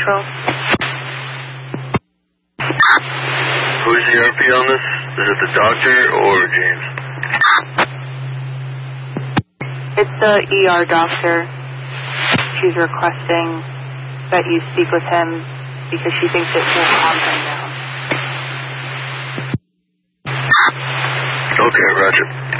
Central. Who's the RP on this? Is it the doctor or James? It's the ER doctor. She's requesting that you speak with him because she thinks it will calm him down. Okay, Roger.